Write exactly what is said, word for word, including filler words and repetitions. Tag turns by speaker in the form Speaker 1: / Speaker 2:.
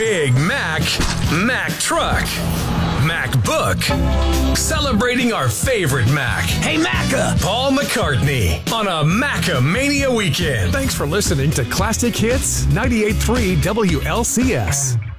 Speaker 1: Big Mac, Mac Truck, Mac Book, celebrating our favorite Mac.
Speaker 2: Hey, Macca!
Speaker 1: Paul McCartney on a Macamania weekend.
Speaker 3: Thanks for listening to Classic Hits ninety-eight point three W L C S.